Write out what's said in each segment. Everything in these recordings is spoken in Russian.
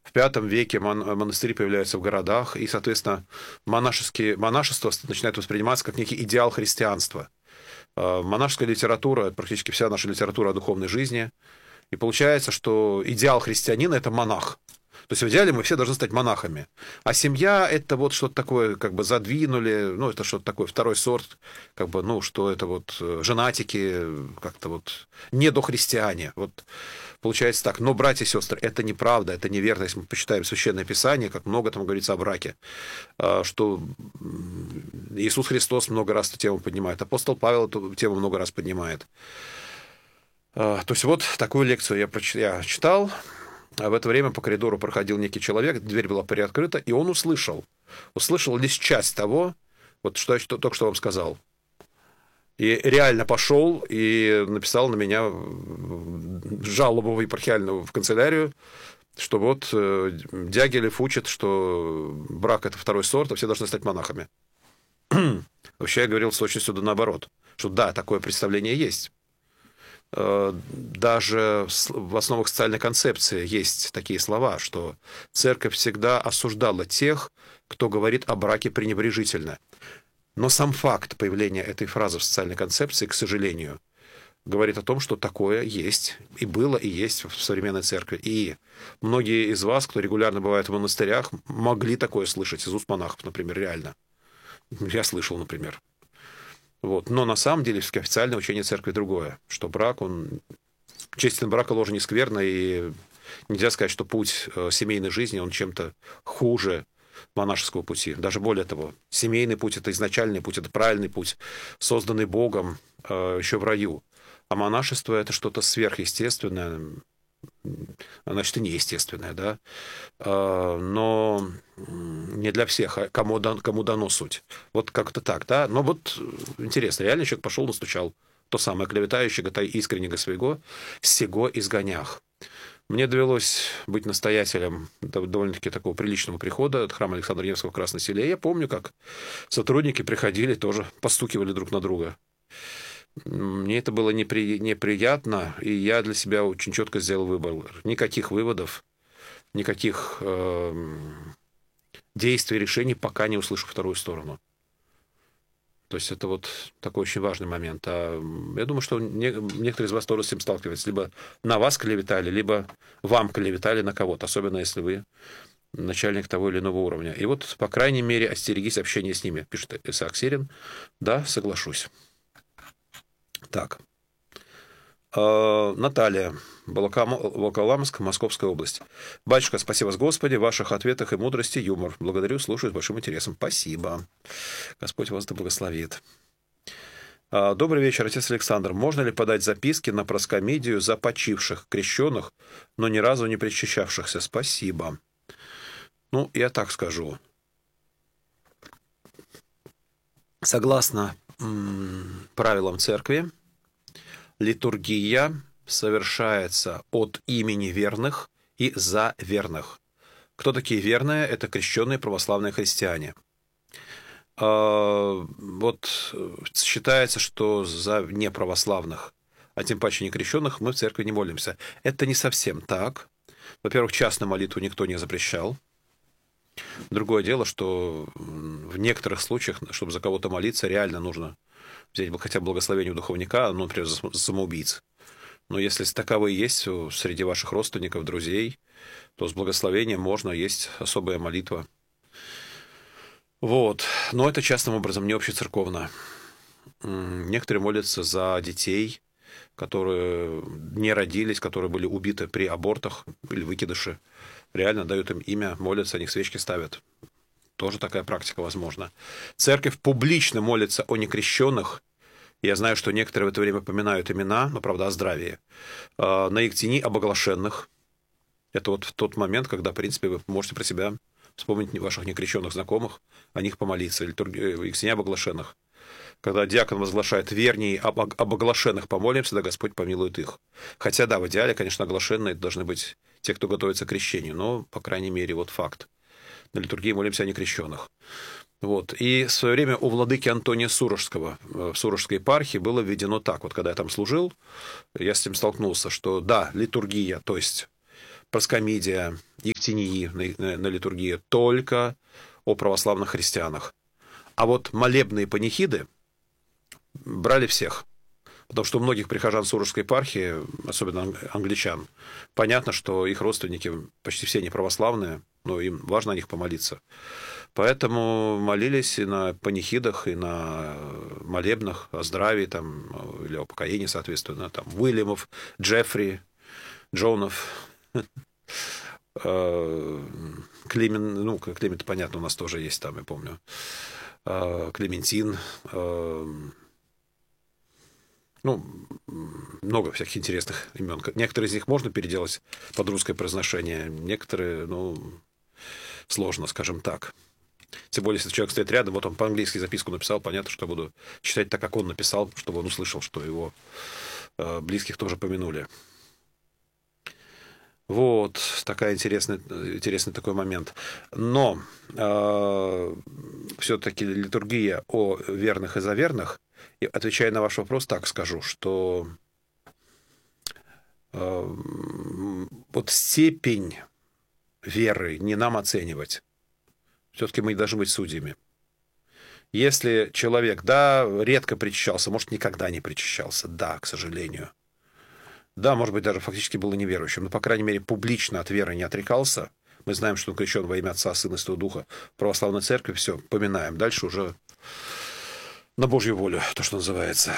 В V веке монастыри появляются в городах, и, соответственно, монашество начинает восприниматься как некий идеал христианства. Монашеская литература, практически вся наша литература о духовной жизни. И получается, что идеал христианина – это монах. То есть в идеале мы все должны стать монахами. А семья – это вот что-то такое, как бы задвинули, ну, это что-то такое, второй сорт, как бы, ну, что это вот женатики, как-то вот недохристиане. Вот получается так. Но, братья и сестры, это неправда, это неверно. Если мы почитаем Священное Писание, как много там говорится о браке, что Иисус Христос много раз эту тему поднимает, апостол Павел эту тему много раз поднимает. То есть вот такую лекцию я читал. А в это время по коридору проходил некий человек, дверь была приоткрыта, и он услышал лишь часть того, вот что я только что вам сказал. И реально пошел и написал на меня жалобу епархиальную в канцелярию, что вот Дягилев учит, что брак – это второй сорт, а все должны стать монахами. Вообще я говорил с точностью да наоборот, что да, такое представление есть. Даже в основах социальной концепции есть такие слова, что церковь всегда осуждала тех, кто говорит о браке пренебрежительно. Но сам факт появления этой фразы в социальной концепции, к сожалению, говорит о том, что такое есть, и было, и есть в современной церкви. И многие из вас, кто регулярно бывает в монастырях, могли такое слышать из уст монахов, например, реально. Я слышал, например. Вот. Но на самом деле официальное учение церкви другое, что брак, честный брак и ложь не скверно, и нельзя сказать, что путь семейной жизни, он чем-то хуже монашеского пути. Даже более того, семейный путь – это изначальный путь, это правильный путь, созданный Богом еще в раю. А монашество – это что-то сверхъестественное, значит, и неестественное, да, но не для всех, а кому дано суть. Вот как-то так, да. Но вот интересно, реально человек пошел, настучал. То самое клеветающее, готай искреннего своего, сего изгонях. Мне довелось быть настоятелем довольно-таки такого приличного прихода от храма Александра Невского в Красной Селе. Я помню, как сотрудники приходили, тоже постукивали друг на друга. Мне это было неприятно, и я для себя очень четко сделал выбор. Никаких выводов, никаких действий, решений, пока не услышу вторую сторону. То есть это вот такой очень важный момент. А я думаю, что некоторые из вас тоже с этим сталкиваются. Либо на вас клеветали, либо вам клеветали на кого-то, особенно если вы начальник того или иного уровня. И вот, по крайней мере, остерегись общения с ними, пишет Исаак Сирин. Да, соглашусь. Так. Наталья, Волоколамск, Московская область. Батюшка, спасибо вас, Господи, в ваших ответах и мудрости, юмор. Благодарю, слушаю с большим интересом. Спасибо. Господь вас да благословит. Добрый вечер, отец Александр. Можно ли подать записки на проскомидию за почивших, крещенных, но ни разу не причащавшихся? Спасибо. Ну, я так скажу. Согласно правилам церкви, литургия совершается от имени верных и за верных. Кто такие верные? Это крещенные православные христиане. Вот считается, что за неправославных, а тем паче некрещенных, мы в церкви не молимся. Это не совсем так. Во-первых, частную молитву никто не запрещал. Другое дело, что в некоторых случаях, чтобы за кого-то молиться, реально нужно взять хотя бы благословение у духовника, ну, например, за самоубийц. Но если таковые есть среди ваших родственников, друзей, то с благословением можно, есть особая молитва. Вот. Но это частным образом, не общецерковно. Некоторые молятся за детей, которые не родились, которые были убиты при абортах или выкидыше. Реально дают им имя, молятся, о них свечки ставят. Тоже такая практика возможна. Церковь публично молится о некрещенных. Я знаю, что некоторые в это время поминают имена, но, правда, о здравии. На Ектени об оглашенных. Это вот в тот момент, когда, в принципе, вы можете про себя вспомнить ваших некрещенных знакомых, о них помолиться. Ектения об оглашенных. Когда диакон возглашает «вернее об оглашенных помолимся, да Господь помилует их». Хотя, да, в идеале, конечно, оглашенные должны быть те, кто готовится к крещению, но, по крайней мере, вот факт. На литургии молимся о некрещенных. Вот. И в свое время у владыки Антония Сурожского в Сурожской епархии было введено так. Вот когда я там служил, я с этим столкнулся, что да, литургия, то есть проскомидия, ектинии на литургии только о православных христианах. А вот молебные панихиды брали всех. Потому что у многих прихожан Сурожской епархии, особенно англичан, понятно, что их родственники почти все не православные, но им важно о них помолиться. Поэтому молились и на панихидах, и на молебнах о здравии там, или о покаянии, соответственно. Там, Уильямов, Джеффри, Джонов, Климент, ну, Климент, понятно, у нас тоже есть там, я помню, Клементин, ну, много всяких интересных имен. Некоторые из них можно переделать под русское произношение, некоторые, ну, сложно, скажем так. Тем более, если человек стоит рядом, вот он по-английски записку написал, понятно, что я буду читать так, как он написал, чтобы он услышал, что его близких тоже помянули. Вот, интересный такой момент. Но все-таки литургия о верных и заверных, и отвечая на ваш вопрос, так скажу, что вот степень веры не нам оценивать. Все-таки мы не должны быть судьями. Если человек, да, редко причащался, может, никогда не причащался, да, к сожалению. Да, может быть, даже фактически был неверующим, но, по крайней мере, публично от веры не отрекался. Мы знаем, что он крещен во имя Отца, Сына и Святого Духа в православной церкви. Все, поминаем. Дальше уже на Божью волю, то, что называется.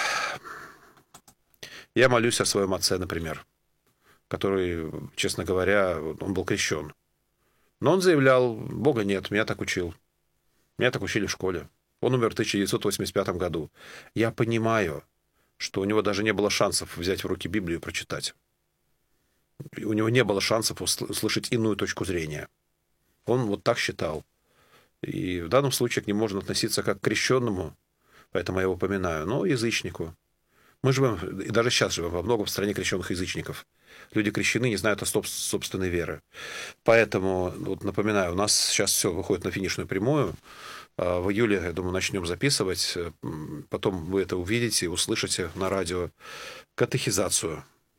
Я молюсь о своем отце, например, который, честно говоря, он был крещен. Но он заявлял: Бога нет, меня так учил. Меня так учили в школе. Он умер в 1985 году. Я понимаю, что у него даже не было шансов взять в руки Библию и прочитать. У него не было шансов услышать иную точку зрения. Он вот так считал. И в данном случае к нему можно относиться как к крещенному, поэтому я его упоминаю, но язычнику. Мы живем, и даже сейчас живем во многом в стране крещенных язычников. Люди крещены, не знают о собственной веры. Поэтому, вот напоминаю, у нас сейчас все выходит на финишную прямую. В июле, я думаю, начнем записывать. Потом вы это увидите, услышите на радио. Катехизацию,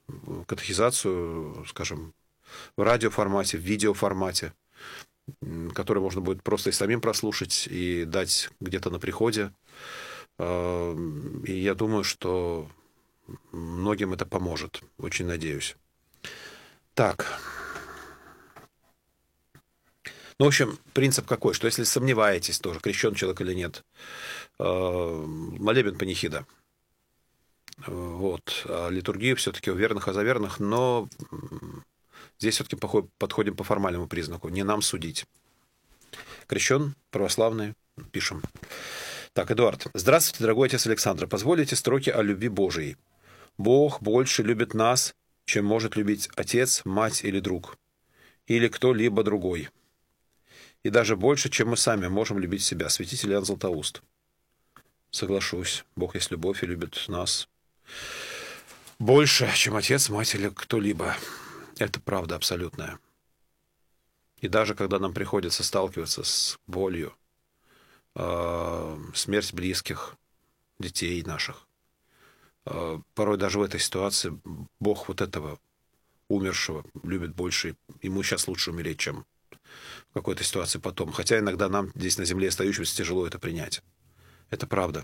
скажем, в радиоформате, в видеоформате, который можно будет просто и самим прослушать, и дать где-то на приходе. И я думаю, что многим это поможет. Очень надеюсь. Так. Ну, в общем, принцип какой? Что если сомневаетесь тоже, крещен человек или нет, молебен панихида. Вот. А литургию все-таки у верных и заверных, но здесь все-таки подходим по формальному признаку. Не нам судить. Крещен, православный, пишем. Так, Эдуард. Здравствуйте, дорогой отец Александр. Позволите строки о любви Божией. Бог больше любит нас, чем может любить отец, мать или друг. Или кто-либо другой. И даже больше, чем мы сами можем любить себя. Святитель Иоанн Златоуст. Соглашусь. Бог есть любовь и любит нас больше, чем отец, мать или кто-либо. Это правда абсолютная. И даже когда нам приходится сталкиваться с болью, смерть близких, детей наших, порой даже в этой ситуации Бог вот этого умершего любит больше. Ему сейчас лучше умереть, чем в какой-то ситуации потом. Хотя иногда нам здесь на земле остающимся тяжело это принять. Это правда.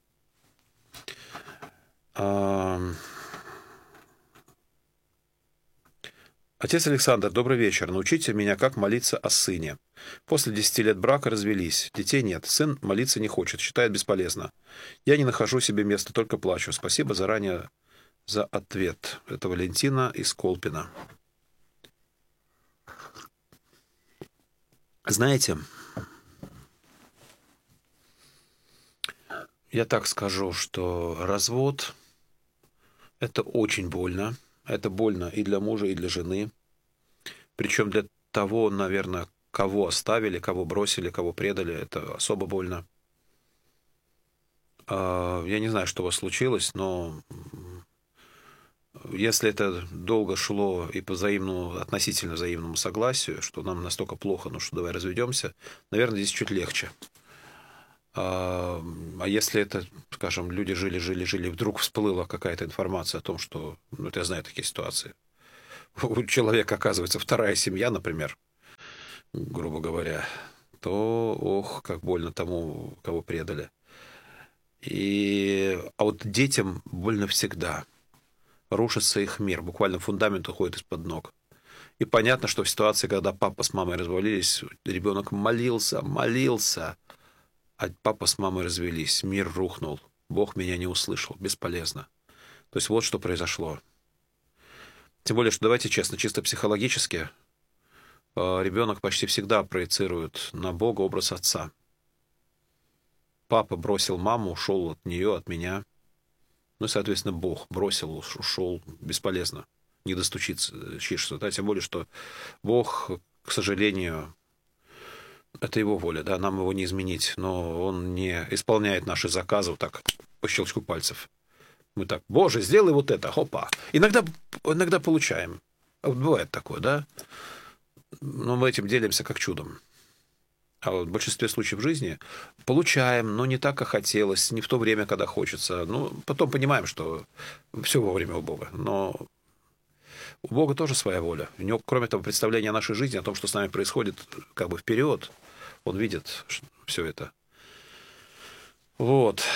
Отец Александр, добрый вечер. Научите меня, как молиться о сыне. После 10 лет брака развелись. Детей нет. Сын молиться не хочет, считает бесполезно. Я не нахожу себе места, только плачу. Спасибо заранее за ответ. Это Валентина из Колпина. Знаете, я так скажу, что развод – это очень больно. Это больно и для мужа, и для жены. Причем для того, наверное, кого оставили, кого бросили, кого предали, это особо больно. Я не знаю, что у вас случилось, но если это долго шло и по относительно взаимному согласию, что нам настолько плохо, ну что давай разведемся, наверное, здесь чуть легче. А если это, скажем, люди жили, и вдруг всплыла какая-то информация о том, что, ну, это я знаю такие ситуации, у человека оказывается вторая семья, например, грубо говоря, то, ох, как больно тому, кого предали. А вот детям больно всегда. Рушится их мир, буквально фундамент уходит из-под ног. И понятно, что в ситуации, когда папа с мамой развалились, ребенок молился, молился, а папа с мамой развелись, мир рухнул, Бог меня не услышал, бесполезно. То есть вот что произошло. Тем более, что давайте честно, чисто психологически, ребенок почти всегда проецирует на Бога образ отца. Папа бросил маму, ушел от нее, от меня. Ну и, соответственно, Бог бросил, ушел, бесполезно. Не достучиться, да? Тем более, что Бог, к сожалению, это его воля, да, нам его не изменить, но он не исполняет наши заказы вот так по щелчку пальцев. Мы так, Боже, сделай вот это, хопа. Иногда получаем. Вот бывает такое, да? Но мы этим делимся как чудом. А вот в большинстве случаев в жизни получаем, но не так, как хотелось, не в то время, когда хочется. Ну, потом понимаем, что все вовремя у Бога. Но у Бога тоже своя воля. У него, кроме того, представление о нашей жизни, о том, что с нами происходит как бы вперед, он видит все это. Вот.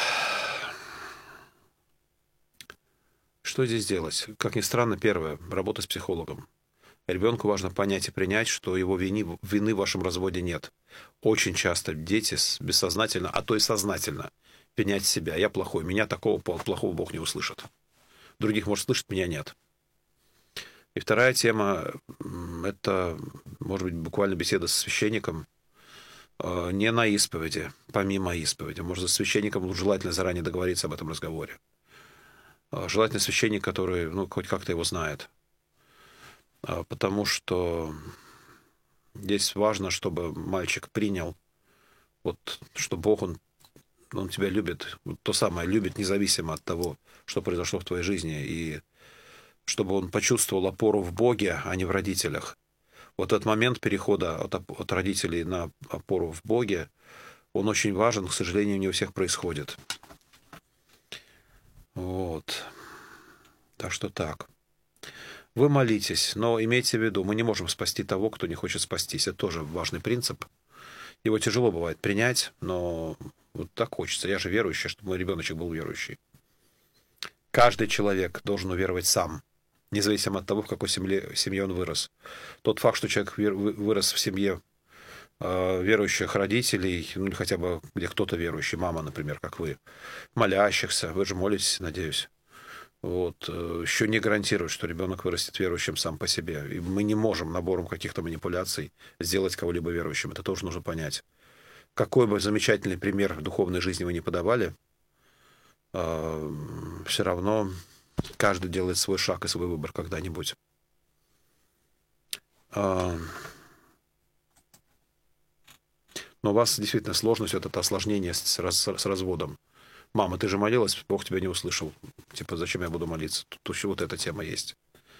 Что здесь делать? Как ни странно, первое, работа с психологом. Ребенку важно понять и принять, что его вины в вашем разводе нет. Очень часто дети бессознательно, а то и сознательно пенять себя. Я плохой, меня такого плохого Бог не услышит. Других, может, слышит, меня нет. И вторая тема – это, может быть, буквально беседа с священником, не на исповеди, помимо исповеди. Может, с священником желательно заранее договориться об этом разговоре. Желательно священник, который, ну, хоть как-то его знает. Потому что здесь важно, чтобы мальчик принял, вот, что Бог, он тебя любит, вот то самое, любит независимо от того, что произошло в твоей жизни, и чтобы он почувствовал опору в Боге, а не в родителях. Вот этот момент перехода от родителей на опору в Боге, он очень важен, к сожалению, не у всех происходит. Вот. Так что так. Вы молитесь, но имейте в виду, мы не можем спасти того, кто не хочет спастись. Это тоже важный принцип. Его тяжело бывает принять, но вот так хочется. Я же верующий, чтобы мой ребеночек был верующий. Каждый человек должен уверовать сам, независимо от того, в какой семье он вырос. Тот факт, что человек вырос в семье верующих родителей, ну или хотя бы где кто-то верующий, мама, например, как вы, молящихся, вы же молитесь, надеюсь. Вот, еще не гарантирует, что ребенок вырастет верующим сам по себе. И мы не можем набором каких-то манипуляций сделать кого-либо верующим. Это тоже нужно понять. Какой бы замечательный пример духовной жизни вы ни подавали, все равно каждый делает свой шаг и свой выбор когда-нибудь. Но у вас действительно сложность, вот это осложнение с разводом. Мама, ты же молилась, Бог тебя не услышал. Типа, зачем я буду молиться? Тут еще вот эта тема есть.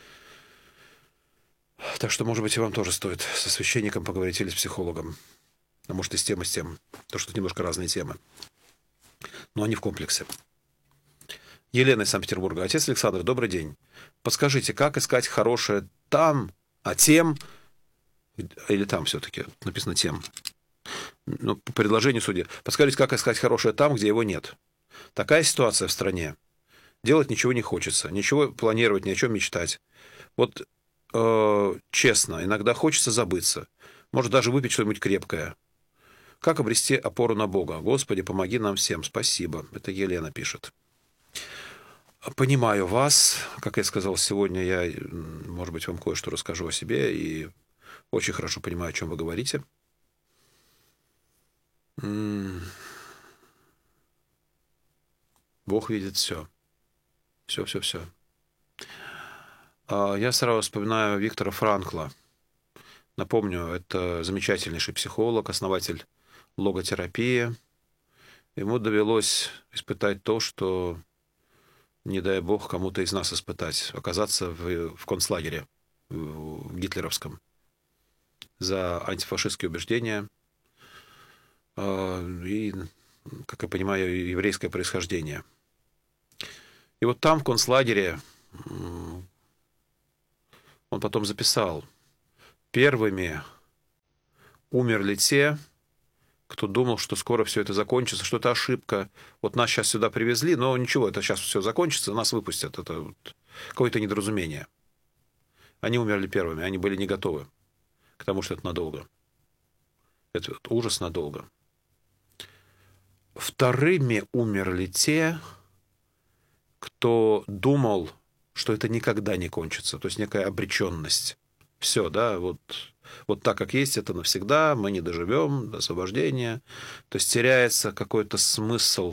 Так что, может быть, и вам тоже стоит со священником поговорить или с психологом. А может, и с тем, и с тем. То, что это немножко разные темы. Но они в комплексе. Елена из Санкт-Петербурга. Отец Александр, добрый день. Подскажите, как искать хорошее там, а тем... Или там все-таки написано тем. Ну, по предложению судьи. Подскажите, как искать хорошее там, где его нет. Такая ситуация в стране. Делать ничего не хочется, ничего планировать, ни о чем мечтать. Вот честно, иногда хочется забыться. Может, даже выпить что-нибудь крепкое. Как обрести опору на Бога? Господи, помоги нам всем. Спасибо. Это Елена пишет. Понимаю вас. Как я сказал, сегодня я, может быть, вам кое-что расскажу о себе. И очень хорошо понимаю, о чем вы говорите. Бог видит все. Все. Я сразу вспоминаю Виктора Франкла. Напомню, это замечательнейший психолог, основатель логотерапии. Ему довелось испытать то, что, не дай бог, кому-то из нас испытать. Оказаться в концлагере в гитлеровском за антифашистские убеждения и, как я понимаю, еврейское происхождение. И вот там, в концлагере, Он потом записал: первыми умерли те, кто думал, что скоро все это закончится, что это ошибка. Вот нас сейчас сюда привезли, но ничего, это сейчас все закончится, нас выпустят. Это вот какое-то недоразумение. Они умерли первыми, они были не готовы к тому, что это надолго. Это вот ужас надолго. Вторыми умерли те, кто думал, что это никогда не кончится. То есть некая обреченность. Все, да, вот так, как есть, это навсегда, мы не доживем до освобождения. То есть теряется какой-то смысл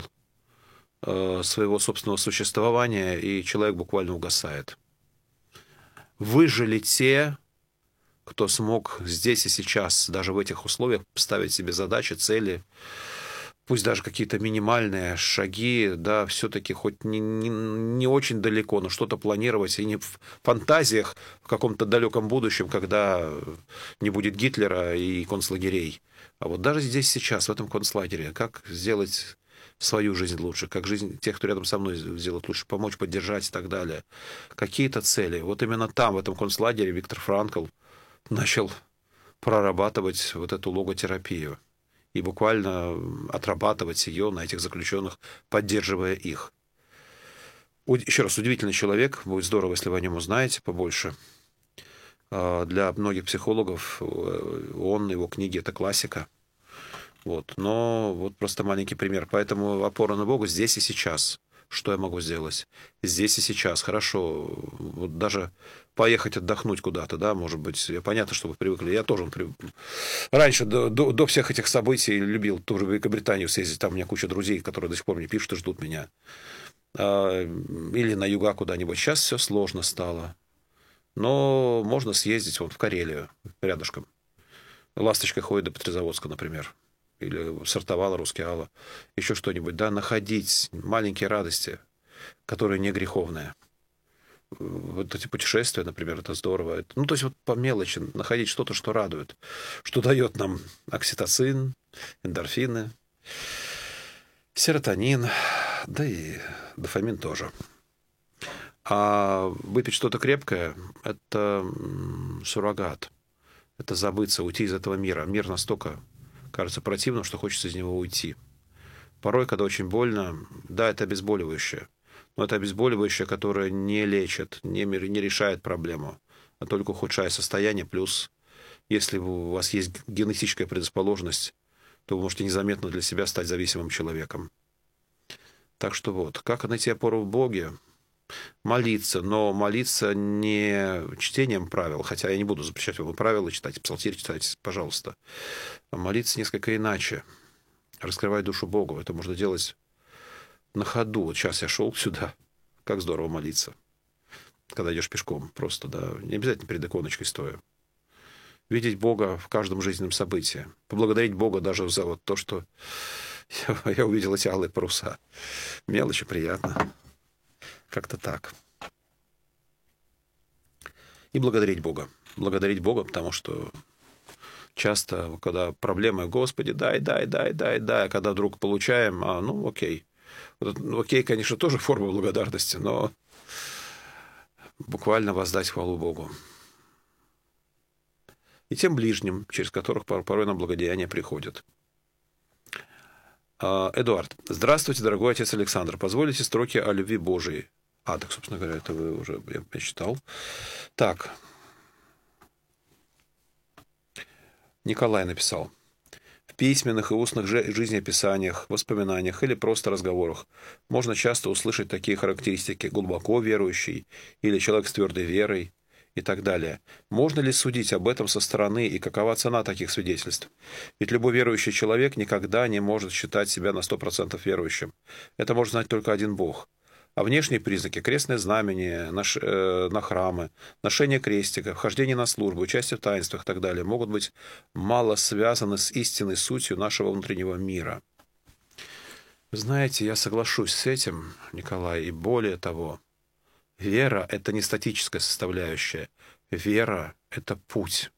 своего собственного существования, и человек буквально угасает. Выжили те, кто смог здесь и сейчас, даже в этих условиях, ставить себе задачи, цели, пусть даже какие-то минимальные шаги, да, все-таки хоть не очень далеко, но что-то планировать, и не в фантазиях в каком-то далеком будущем, когда не будет Гитлера и концлагерей. А вот даже здесь сейчас, в этом концлагере, как сделать свою жизнь лучше, как жизнь тех, кто рядом со мной, сделать лучше, помочь, поддержать и так далее. Какие-то цели. Вот именно там, в этом концлагере, Виктор Франкл начал прорабатывать вот эту логотерапию и буквально отрабатывать ее на этих заключенных, поддерживая их. Еще раз, удивительный человек. Будет здорово, если вы о нем узнаете побольше. Для многих психологов он, его книги — это классика. Вот. Но вот просто маленький пример. Поэтому опора на Бога здесь и сейчас. Что я могу сделать? Здесь и сейчас. Хорошо. Вот даже поехать отдохнуть куда-то, да, может быть. Понятно, что вы привыкли. Я тоже раньше, до всех этих событий, любил тоже в Великобританию съездить. Там у меня куча друзей, которые до сих пор мне пишут и ждут меня. Или на юга куда-нибудь. Сейчас все сложно стало. Но можно съездить вот в Карелию, рядышком. Ласточка ходит до Петрозаводска, например. Или сортовала, рускеала. Еще что-нибудь. Да, находить маленькие радости, которые не греховные. Вот эти путешествия, например, это здорово. Ну, то есть вот по мелочи находить что-то, что радует. Что дает нам окситоцин, эндорфины, серотонин, да и дофамин тоже. А выпить что-то крепкое — это суррогат. Это забыться, уйти из этого мира. Мир настолько кажется противным, что хочется из него уйти. Порой, когда очень больно, да, это обезболивающее. Но это обезболивающее, которое не лечит, не решает проблему, а только ухудшает состояние. Плюс, если у вас есть генетическая предрасположенность, то вы можете незаметно для себя стать зависимым человеком. Так что вот, как найти опору в Боге? Молиться, но молиться не чтением правил, хотя я не буду запрещать вам правила читать, псалтирь читать, пожалуйста. А молиться несколько иначе. Раскрывать душу Богу. Это можно делать на ходу. Вот сейчас я шел сюда. Как здорово молиться. Когда идешь пешком. Просто, да. Не обязательно перед иконочкой стоя. Видеть Бога в каждом жизненном событии. Поблагодарить Бога даже за вот то, что я увидел эти алые паруса. Мелочи, приятно. Как-то так. И благодарить Бога. Благодарить Бога, потому что часто, когда проблемы: Господи, дай, а когда вдруг получаем, ну, окей. Вот, окей, конечно, тоже форма благодарности, но буквально воздать хвалу Богу. И тем ближним, через которых порой нам благодеяния приходят. Эдуард. Здравствуйте, дорогой отец Александр. Позволите строки о любви Божией. Так, собственно говоря, это вы уже, я читал. Так. Николай написал. В письменных и устных жизнеописаниях, воспоминаниях или просто разговорах можно часто услышать такие характеристики: глубоко верующий или человек с твердой верой и так далее. Можно ли судить об этом со стороны, и какова цена таких свидетельств? Ведь любой верующий человек никогда не может считать себя на 100% верующим. Это может знать только один Бог. А внешние признаки — крестное знамение, на храмы, ношение крестика, вхождение на службу, участие в таинствах и так далее — могут быть мало связаны с истинной сутью нашего внутреннего мира. Вы знаете, я соглашусь с этим, Николай, и более того, вера — это не статическая составляющая. Вера — это путь.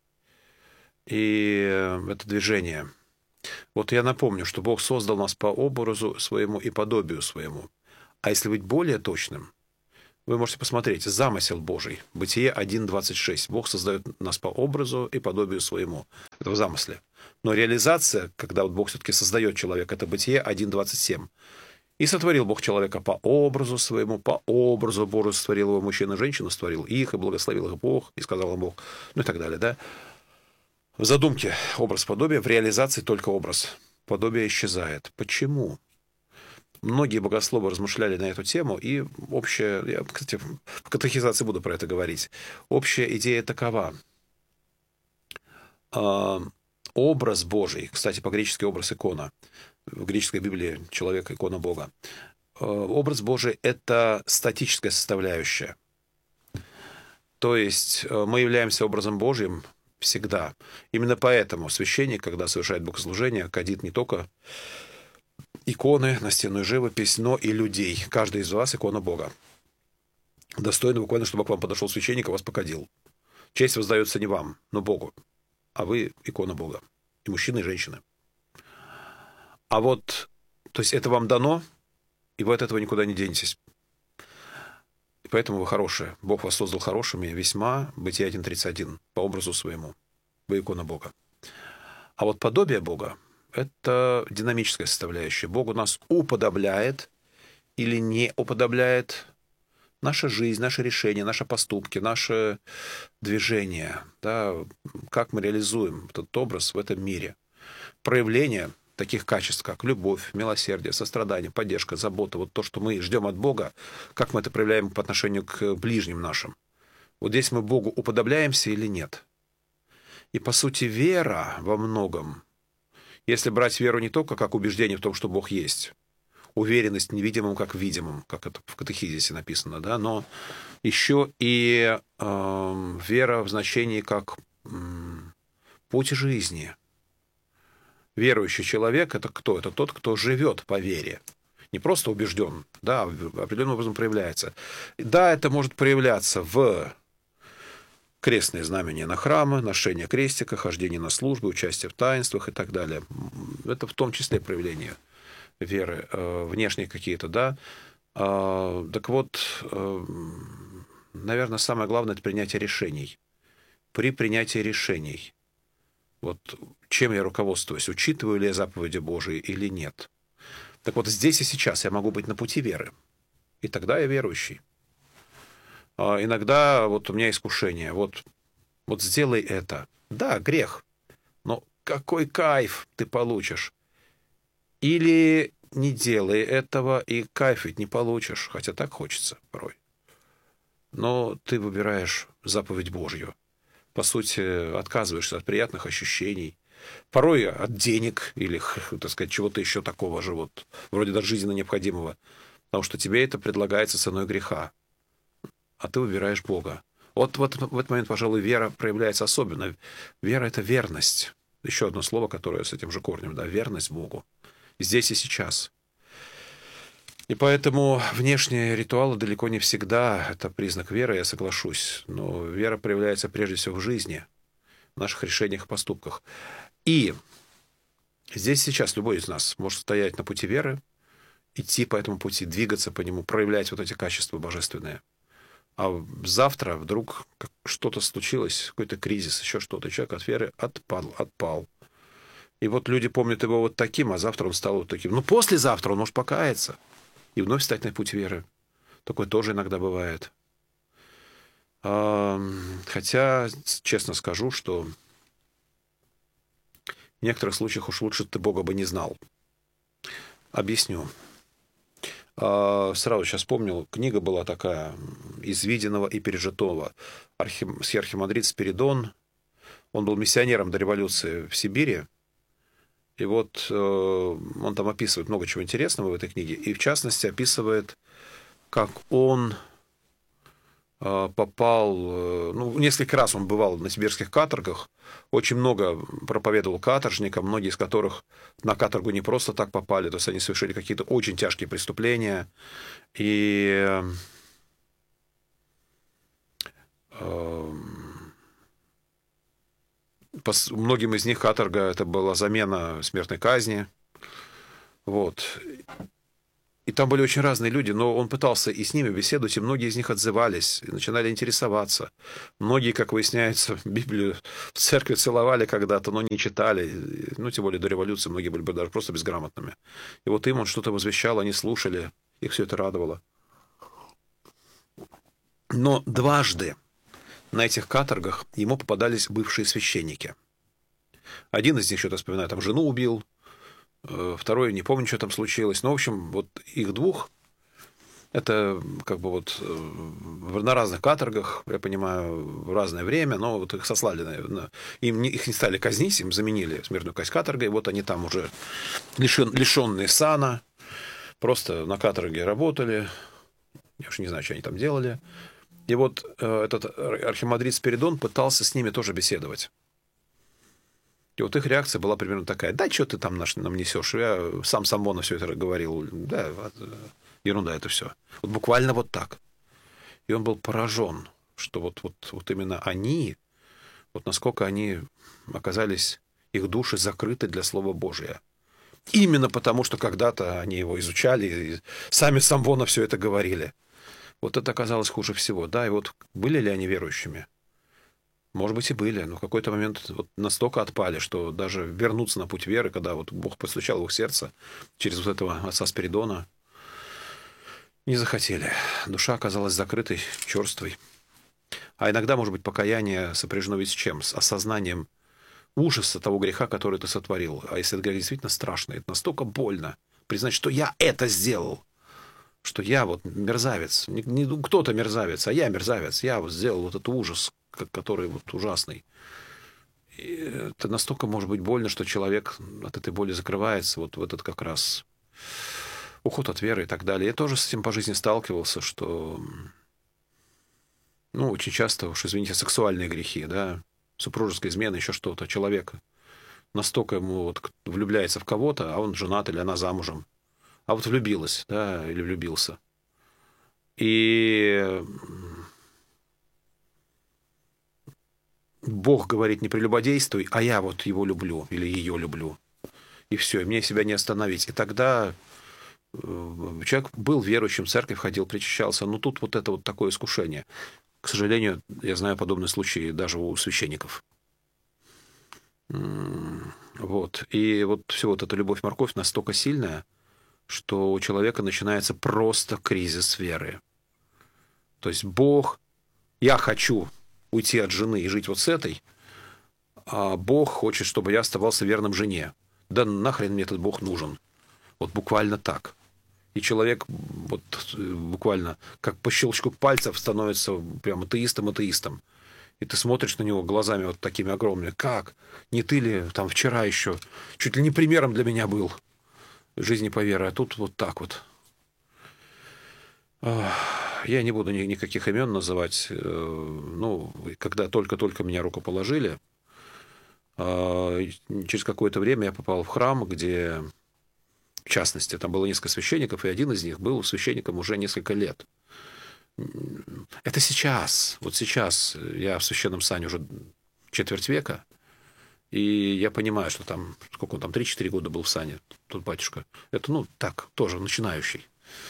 И это движение. Вот я напомню, что Бог создал нас по образу своему и подобию своему. А если быть более точным, Вы можете посмотреть замысел Божий. Бытие 1:26. Бог создает нас по образу и подобию своему. Это в замысле. Но реализация, когда вот Бог все-таки создает человека, это Бытие 1:27. И сотворил Бог человека по образу своему, по образу Божию сотворил его, мужчину и женщину сотворил их, и благословил их Бог, и сказал им Бог, ну и так далее, да. В задумке образ подобия, в реализации только образ. Подобие исчезает. Почему? Многие богословы размышляли на эту тему, и общая, я, кстати, в катехизации буду про это говорить, общая идея такова. Образ Божий, кстати, по-гречески образ икона, в греческой Библии человек икона Бога. Образ Божий – это статическая составляющая. То есть мы являемся образом Божьим всегда. Именно поэтому священник, когда совершает богослужение, кадит не только иконы, настенную живопись, но и людей. Каждый из вас икона Бога. Достойно буквально, чтобы к вам подошел священник и вас покадил. Честь воздается не вам, но Богу. А вы икона Бога. И мужчины, и женщины. А вот, то есть это вам дано, и вы от этого никуда не денетесь. И поэтому вы хорошие. Бог вас создал хорошими весьма, Бытие 1:31, по образу своему. Вы икона Бога. А вот подобие Бога — это динамическая составляющая. Богу нас уподобляет или не уподобляет наша жизнь, наши решения, наши поступки, наши движения. Да, как мы реализуем этот образ в этом мире. Проявление таких качеств, как любовь, милосердие, сострадание, поддержка, забота, вот то, что мы ждем от Бога, как мы это проявляем по отношению к ближним нашим. Вот здесь мы Богу уподобляемся или нет. И, по сути, вера во многом, если брать веру не только как убеждение в том, что Бог есть, уверенность в невидимом как в видимом, как это в катехизисе написано, да, но еще и вера в значении как путь жизни. Верующий человек — это кто? Это тот, кто живет по вере. Не просто убежден, да, определенным образом проявляется. Да, это может проявляться в крестные знамения на храмы, ношение крестика, хождение на службы, участие в таинствах и так далее. Это в том числе проявление веры, внешние какие-то, да. Так вот, наверное, самое главное — это принятие решений. При принятии решений, вот чем я руководствуюсь, учитываю ли я заповеди Божии или нет. Так вот, здесь и сейчас я могу быть на пути веры, и тогда я верующий. Иногда вот у меня искушение, вот сделай это. Да, грех, но какой кайф ты получишь. Или не делай этого, и кайф ведь не получишь, хотя так хочется порой. Но ты выбираешь заповедь Божью. По сути, отказываешься от приятных ощущений, порой от денег или, так сказать, чего-то еще такого же, вот, вроде даже жизненно необходимого, потому что тебе это предлагается ценой греха, а ты выбираешь Бога. Вот в этот момент, пожалуй, вера проявляется особенно. Вера — это верность. Еще одно слово, которое с этим же корнем, да, верность Богу. Здесь и сейчас. И поэтому внешние ритуалы далеко не всегда это признак веры, я соглашусь. Но вера проявляется прежде всего в жизни, в наших решениях и поступках. И здесь сейчас любой из нас может стоять на пути веры, идти по этому пути, двигаться по нему, проявлять вот эти качества божественные. А завтра вдруг что-то случилось, какой-то кризис, еще что-то, человек от веры отпал. И вот люди помнят его вот таким, а завтра он стал вот таким. Ну, послезавтра он может покаяться и вновь встать на путь веры. Такое тоже иногда бывает. Хотя, честно скажу, что в некоторых случаях уж лучше ты Бога бы не знал. Объясню. Сразу сейчас вспомнил, книга была такая «Из виденного и пережитого». Архимандрит Спиридон, он был миссионером до революции в Сибири. И вот он там описывает много чего интересного в этой книге. И в частности описывает, как он попал... Ну, несколько раз он бывал на сибирских каторгах. Очень много проповедовал каторжникам, многие из которых на каторгу не просто так попали. То есть они совершили какие-то очень тяжкие преступления. И... Многим из них каторга — это была замена смертной казни. Вот. И там были очень разные люди, но он пытался и с ними беседовать, и многие из них отзывались, и начинали интересоваться. Многие, как выясняется, Библию в церкви целовали когда-то, но не читали. Ну, тем более до революции многие были даже просто безграмотными. И вот им он что-то возвещал, они слушали, их все это радовало. Но дважды на этих каторгах ему попадались бывшие священники. Один из них, что-то вспоминаю, там жену убил, второй, не помню, что там случилось. Но, в общем, вот их двух, это как бы вот на разных каторгах, я понимаю, в разное время, но вот их сослали, их не стали казнить, им заменили смертную казнь каторгой, вот они там уже лишенные сана, просто на каторге работали, я уж не знаю, что они там делали. И вот этот архимандрит Спиридон пытался с ними тоже беседовать. И вот их реакция была примерно такая: да, что ты там нам несешь? Я сам Самбона все это говорил. Да, ерунда это все. Вот буквально вот так. И он был поражен, что вот именно они, вот насколько они оказались, их души закрыты для Слова Божия. Именно потому, что когда-то они его изучали, и сами Самбона все это говорили. Вот это оказалось хуже всего. Да, и вот были ли они верующими? Может быть, и были, но в какой-то момент вот настолько отпали, что даже вернуться на путь веры, когда вот Бог постучал в их сердце через вот этого отца Спиридона, не захотели. Душа оказалась закрытой, черствой. А иногда, может быть, покаяние сопряжено ведь с чем? С осознанием ужаса того греха, который ты сотворил. А если этот грех действительно страшный, это настолько больно признать, что я это сделал, что я вот мерзавец, не кто-то мерзавец, а я мерзавец, я вот сделал вот этот ужас, который вот ужасный. И это настолько может быть больно, что человек от этой боли закрывается, вот в этот как раз уход от веры и так далее. Я тоже с этим по жизни сталкивался, что, ну, очень часто, уж извините, сексуальные грехи, да, супружеская измена, еще что-то, человек настолько ему вот влюбляется в кого-то, а он женат или она замужем, а вот влюбилась, да, или влюбился. И Бог говорит: не прелюбодействуй, а я вот его люблю или ее люблю. И все, и мне себя не остановить. И тогда человек был верующим, в церковь ходил, причащался, но тут вот это вот такое искушение. К сожалению, я знаю подобные случаи даже у священников. Вот. И вот все вот эта любовь-морковь настолько сильная, что у человека начинается просто кризис веры. То есть Бог, я хочу уйти от жены и жить вот с этой, а Бог хочет, чтобы я оставался верным жене. Да нахрен мне этот Бог нужен? Вот буквально так. И человек вот буквально как по щелчку пальцев становится прям атеистом. И ты смотришь на него глазами вот такими огромными. Как? Не ты ли там вчера еще чуть ли не примером для меня был жизни по вере, а тут вот так вот. Я не буду никаких имен называть. Ну, когда только-только меня рукоположили, через какое-то время я попал в храм, где, в частности, там было несколько священников, и один из них был священником уже несколько лет. Это сейчас. Вот сейчас я в священном сане уже четверть века, и я понимаю, что там, сколько он там, 3-4 года был в сане, тот батюшка. Это, ну, так, тоже начинающий.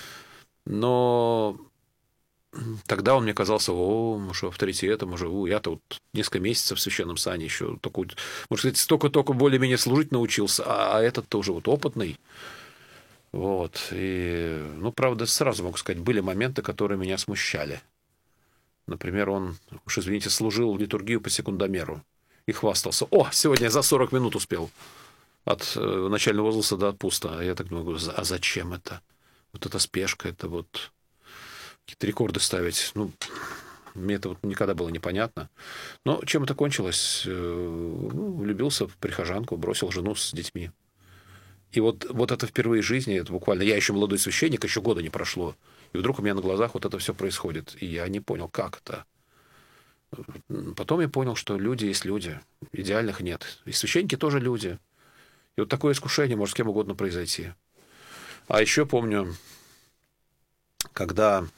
Но тогда он мне казался, уже авторитетом, уже, я-то вот несколько месяцев в священном сане еще, только, может сказать, столько более-менее служить научился, а этот тоже вот опытный. Вот. И, ну, правда, сразу могу сказать, были моменты, которые меня смущали. Например, он, уж извините, служил литургию по секундомеру и хвастался: о, сегодня я за 40 минут успел от начального возгласа до отпуста. А я так думаю, а зачем это? Вот эта спешка, это вот какие-то рекорды ставить. Ну, мне это вот никогда было непонятно. Но чем это кончилось? Влюбился в прихожанку, бросил жену с детьми. И вот это впервые в жизни, это буквально, я еще молодой священник, еще года не прошло. И вдруг у меня на глазах вот это все происходит. И я не понял, как это. Потом я понял, что люди есть люди. Идеальных нет. И священники тоже люди. И вот такое искушение может с кем угодно произойти. А еще помню, когда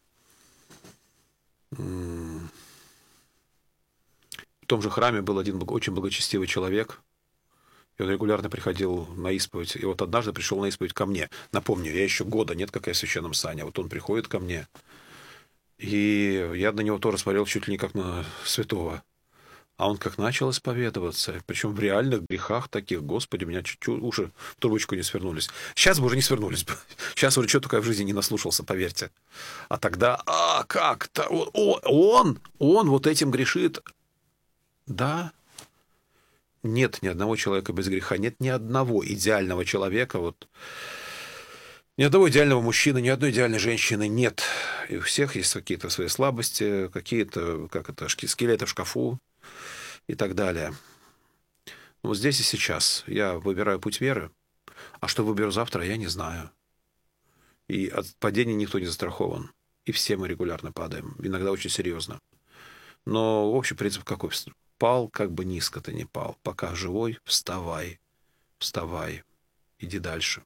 в том же храме был один очень благочестивый человек, И он регулярно приходил на исповедь. И вот однажды пришел на исповедь ко мне. Напомню, я еще года нет, как я в священном сане. Вот он приходит ко мне. И я на него тоже смотрел чуть ли не как на святого. А он как начал исповедоваться, причем в реальных грехах таких, Господи, у меня чуть-чуть уши в трубочку не свернулись. Сейчас бы уже не свернулись бы. Сейчас уже что только я в жизни не наслушался, поверьте. А тогда, как-то, он вот этим грешит. Да, нет ни одного человека без греха, нет ни одного идеального человека, вот, ни одного идеального мужчины, ни одной идеальной женщины нет. И у всех есть какие-то свои слабости, какие-то, скелеты в шкафу и так далее. Вот здесь и сейчас я выбираю путь веры, а что выберу завтра, я не знаю. И от падения никто не застрахован. И все мы регулярно падаем, иногда очень серьезно. Но общий принцип какой? Пал, как бы низко ты не пал. Пока живой, вставай, вставай, иди дальше.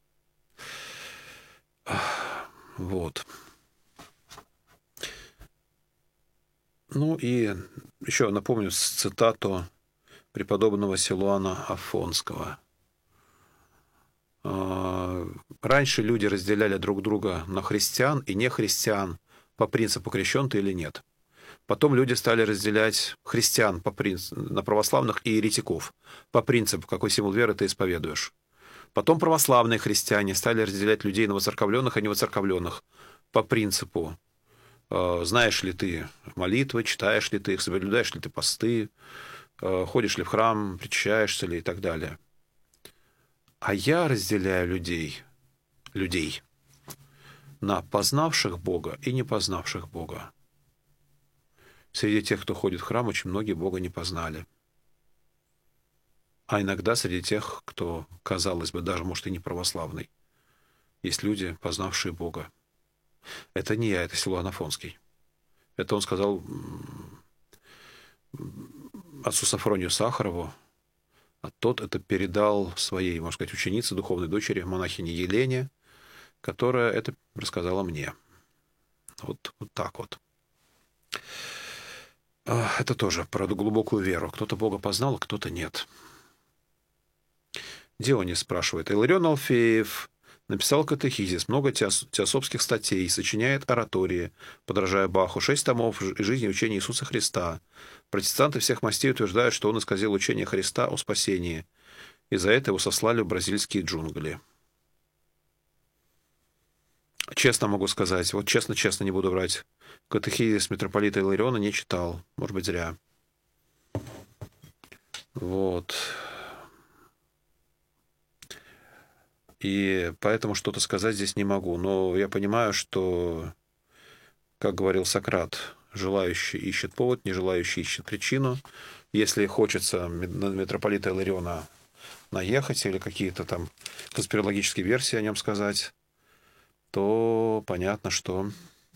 Вот. Ну и еще напомню цитату преподобного Силуана Афонского. Раньше люди разделяли друг друга на христиан и нехристиан по принципу, крещен ты или нет. Потом люди стали разделять христиан на православных и еретиков по принципу, какой символ веры ты исповедуешь. Потом православные христиане стали разделять людей на воцерковленных и невоцерковленных по принципу, знаешь ли ты молитвы, читаешь ли ты их, соблюдаешь ли ты посты, ходишь ли в храм, причащаешься ли и так далее. А я разделяю людей на познавших Бога и не познавших Бога. Среди тех, кто ходит в храм, очень многие Бога не познали. А иногда среди тех, кто, казалось бы, даже, может, и не православный, есть люди, познавшие Бога. Это не я, это Силуан Афонский. Это он сказал отцу Софронию Сахарову, а тот это передал своей, можно сказать, ученице, духовной дочери, монахине Елене, которая это рассказала мне. Вот так вот. Это тоже про глубокую веру. Кто-то Бога познал, а кто-то нет. Дионис спрашивает. Иларион Алфеев написал катехизис, много теософских статей, сочиняет оратории, подражая Баху, 6 томов жизни и учения Иисуса Христа. Протестанты всех мастей утверждают, что он исказил учение Христа о спасении, и за это его сослали в бразильские джунгли. Честно могу сказать, вот честно не буду врать, катехизис митрополита Илариона не читал, может быть, зря. Вот. И поэтому что-то сказать здесь не могу. Но я понимаю, что, как говорил Сократ, желающий ищет повод, не желающий ищет причину. Если хочется на митрополита Илариона наехать или какие-то там конспирологические версии о нем сказать, то понятно, что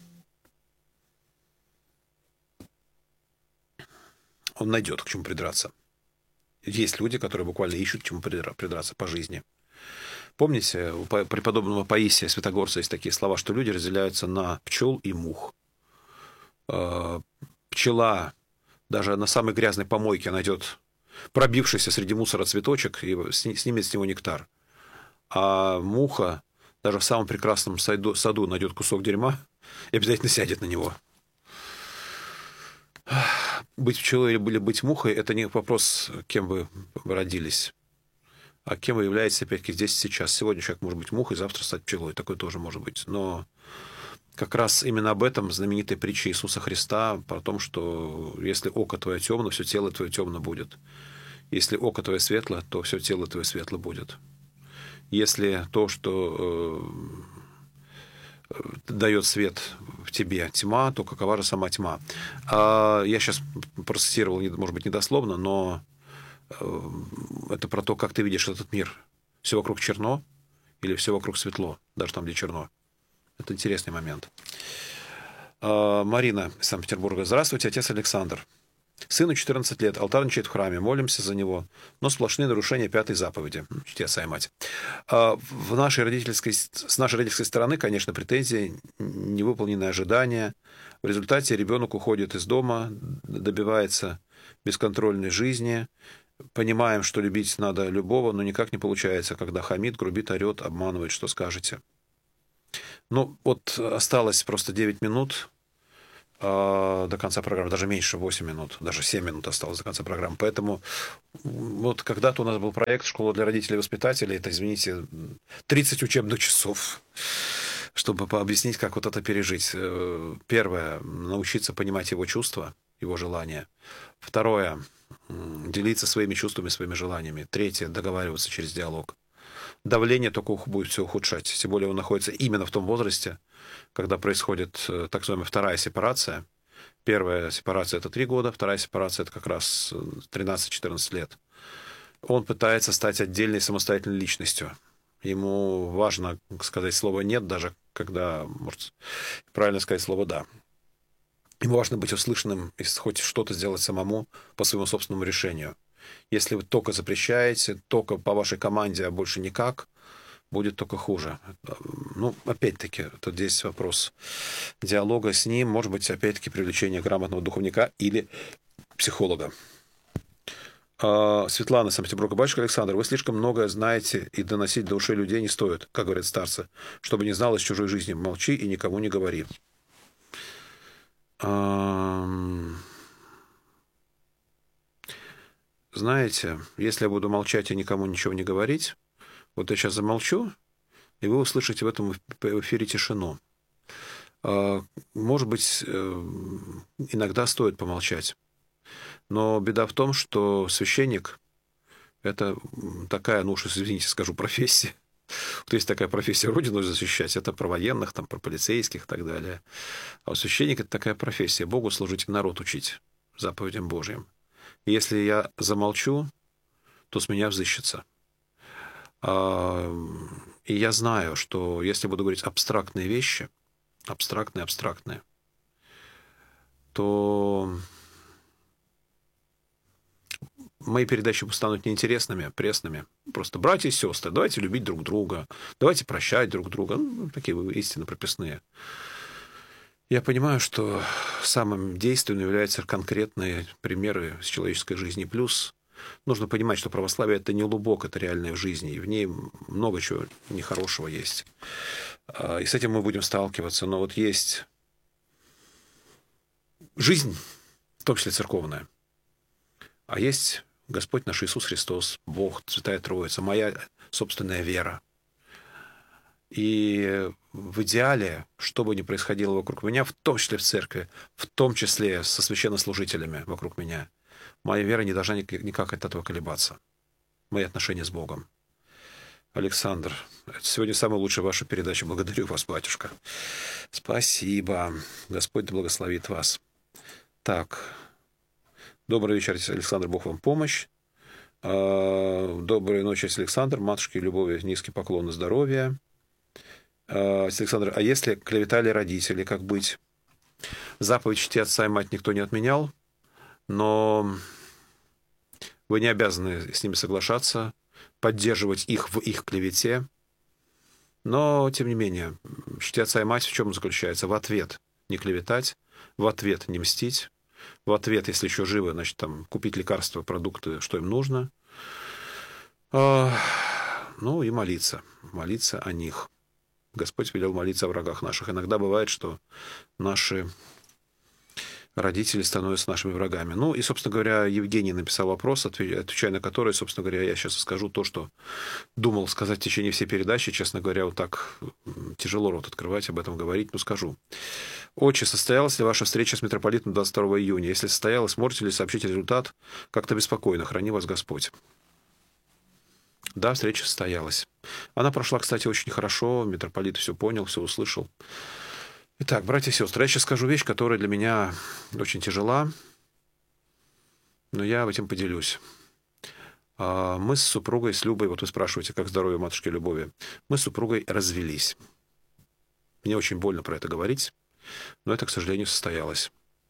он найдет к чему придраться. Есть люди, которые буквально ищут к чему придраться по жизни. Помните, у преподобного Паисия Святогорца есть такие слова, что люди разделяются на пчел и мух. Пчела даже на самой грязной помойке найдет пробившийся среди мусора цветочек и снимет с него нектар. А муха даже в самом прекрасном саду найдет кусок дерьма и обязательно сядет на него. Быть пчелой или быть мухой – это не вопрос, кем вы родились, а кем вы являетесь, опять-таки, здесь и сейчас. Сегодня человек может быть мухой, завтра стать пчелой. Такое тоже может быть. Но как раз именно об этом знаменитая притча Иисуса Христа, про то, что если око твое темно, все тело твое темно будет. Если око твое светло, то все тело твое светло будет. Если то, что дает свет в тебе тьма, то какова же сама тьма? Я сейчас процитировал, может быть, недословно, но это про то, как ты видишь этот мир. Все вокруг черно или все вокруг светло, даже там, где черно. Это интересный момент. Марина из Санкт-Петербурга. Здравствуйте, отец Александр. Сыну 14 лет, алтарничает в храме, молимся за него, но сплошные нарушения 5-й заповеди. Чтец и мать. С нашей родительской стороны, конечно, претензии, невыполненные ожидания. В результате ребенок уходит из дома, добивается бесконтрольной жизни, понимаем, что любить надо любого, но никак не получается, когда хамит, грубит, орет, обманывает. Что скажете? Ну, вот осталось просто 9 минут до конца программы, даже меньше, 8 минут, даже 7 минут осталось до конца программы. Поэтому вот когда-то у нас был проект «Школа для родителей и воспитателей». Это, извините, 30 учебных часов, чтобы пообъяснить, как вот это пережить. Первое — научиться понимать его чувства, его желания. Второе — делиться своими чувствами, своими желаниями. Третье — договариваться через диалог. Давление только будет все ухудшать. Тем более он находится именно в том возрасте, когда происходит так называемая вторая сепарация. Первая сепарация — это 3 года, вторая сепарация — это как раз 13-14 лет. Он пытается стать отдельной самостоятельной личностью. Ему важно сказать слово «нет», даже когда, может, правильно сказать слово «да». Ему важно быть услышанным и хоть что-то сделать самому по своему собственному решению. Если вы только запрещаете, только по вашей команде, а больше никак, будет только хуже. Ну, опять-таки, тут здесь вопрос диалога с ним, может быть, опять-таки, привлечение грамотного духовника или психолога. Светлана, Санкт-Петербург. Батюшка Александр, вы слишком многое знаете, и доносить до ушей людей не стоит, как говорят старцы, чтобы не знал из чужой жизни. Молчи и никому не говори. Знаете, если я буду молчать и никому ничего не говорить, вот я сейчас замолчу, и вы услышите в этом эфире тишину. Может быть, иногда стоит помолчать. Но беда в том, что священник — это такая, ну уж извините, скажу, профессия. Вот есть такая профессия — Родину защищать. Это про военных, там, про полицейских и так далее. А у священника — это такая профессия — Богу служить, народ учить заповедям Божьим. И если я замолчу, то с меня взыщется. И я знаю, что если буду говорить абстрактные вещи, абстрактные, то мои передачи станут неинтересными, пресными. Просто братья и сестры, давайте любить друг друга, давайте прощать друг друга. Ну, такие истины прописные. Я понимаю, что самым действенным являются конкретные примеры с человеческой жизни. Плюс нужно понимать, что православие — это не лубок, это реальная в жизни, и в ней много чего нехорошего есть. И с этим мы будем сталкиваться. Но вот есть жизнь, в том числе церковная, а есть Господь наш Иисус Христос, Бог, Святая Троица, моя собственная вера. И в идеале, что бы ни происходило вокруг меня, в том числе в церкви, в том числе со священнослужителями вокруг меня, моя вера не должна никак от этого колебаться. Мои отношения с Богом. Александр, это сегодня самая лучшая ваша передача. Благодарю вас, батюшка. Спасибо. Господь благословит вас. Так. Добрый вечер, Александр. Бог вам помощь. Доброй ночи, Александр. Матушке любови, низкий поклон и здоровья. Александр, а если клеветали родители, как быть? Заповедь «Чти отца и мать» никто не отменял, но вы не обязаны с ними соглашаться, поддерживать их в их клевете. Но, тем не менее, «Чти отца и мать» в чем заключается? В ответ не клеветать, в ответ не мстить, в ответ, если еще живы, значит, там, купить лекарства, продукты, что им нужно. Ну и молиться о них. Господь велел молиться о врагах наших. Иногда бывает, что наши родители становятся нашими врагами. Ну и, собственно говоря, Евгений написал вопрос, отвечая на который, собственно говоря, я сейчас скажу то, что думал сказать в течение всей передачи. Честно говоря, вот так тяжело рот открывать, об этом говорить, но скажу. Отче, состоялась ли ваша встреча с митрополитом 22 июня? Если состоялась, можете ли сообщить результат? Как-то беспокойно. Храни вас Господь. Да, встреча состоялась. Она прошла, кстати, очень хорошо. Митрополит все понял, все услышал. Итак, братья и сестры, я сейчас скажу вещь, которая для меня очень тяжела, но я этим поделюсь. Мы с супругой, с Любой, вот вы спрашиваете, как здоровье матушки Любови, мы с супругой развелись. Мне очень больно про это говорить, но это, к сожалению, состоялось.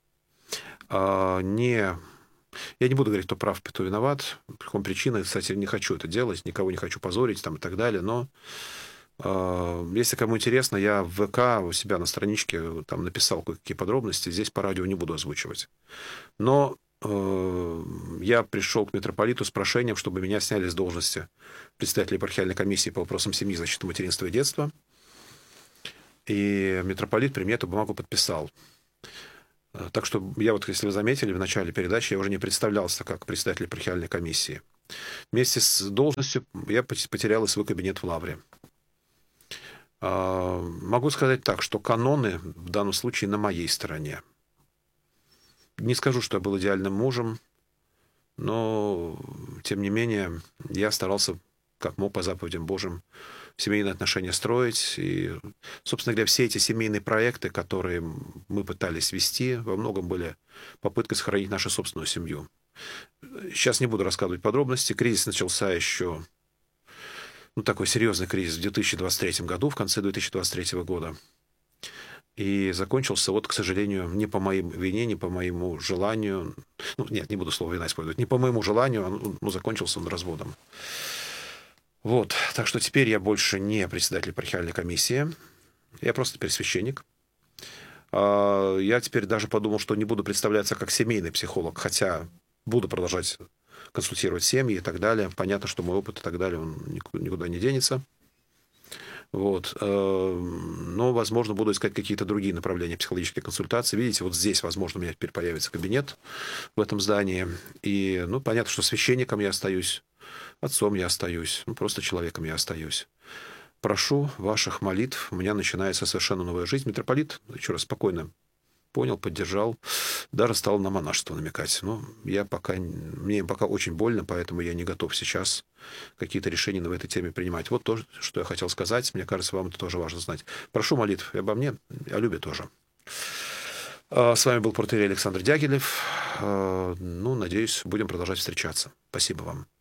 Я не буду говорить, кто прав, кто виноват. По какой причине, кстати, не хочу это делать, никого не хочу позорить там, и так далее. Но если кому интересно, я в ВК у себя на страничке там написал кое-какие подробности. Здесь по радио не буду озвучивать. Но я пришел к митрополиту с прошением, чтобы меня сняли с должности председателя епархиальной комиссии по вопросам семьи, защиты материнства и детства. И митрополит при мне эту бумагу подписал. Так что я вот, если вы заметили, в начале передачи я уже не представлялся как председатель епархиальной комиссии. Вместе с должностью я потерял и свой кабинет в Лавре. Могу сказать так, что каноны в данном случае на моей стороне. Не скажу, что я был идеальным мужем, но, тем не менее, я старался, как мог, по заповедям Божьим, семейные отношения строить. И, собственно говоря, все эти семейные проекты, которые мы пытались вести, во многом были попыткой сохранить нашу собственную семью. Сейчас не буду рассказывать подробности. Кризис начался еще, такой серьезный кризис в 2023 году, в конце 2023 года. И закончился, к сожалению, не по моей вине, не по моему желанию. Нет, не буду слово «вина» использовать. Не по моему желанию, закончился он разводом. Так что теперь я больше не председатель епархиальной комиссии. Я просто теперь священник. Я теперь даже подумал, что не буду представляться как семейный психолог, хотя буду продолжать консультировать семьи и так далее. Понятно, что мой опыт и так далее, он никуда не денется. Но, возможно, буду искать какие-то другие направления психологической консультации. Видите, здесь, возможно, у меня теперь появится кабинет в этом здании. И, понятно, что священником я остаюсь, отцом я остаюсь, просто человеком я остаюсь. Прошу ваших молитв. У меня начинается совершенно новая жизнь. Митрополит, еще раз, спокойно понял, поддержал, даже стал на монашество намекать. Но мне пока очень больно, поэтому я не готов сейчас какие-то решения в этой теме принимать. Вот то, что я хотел сказать. Мне кажется, вам это тоже важно знать. Прошу молитв и обо мне, о Любе тоже. С вами был протоиерей Александр Дягилев. Надеюсь, будем продолжать встречаться. Спасибо вам.